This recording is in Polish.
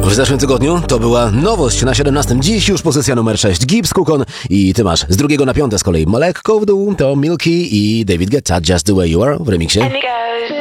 W zeszłym tygodniu to była nowość na 17. Dziś już pozycja numer 6. Gibbs, Kukon i ty masz z 2 na 5 z kolei lekko w dół to Milky i David Guetta Just The Way You Are w remiksie.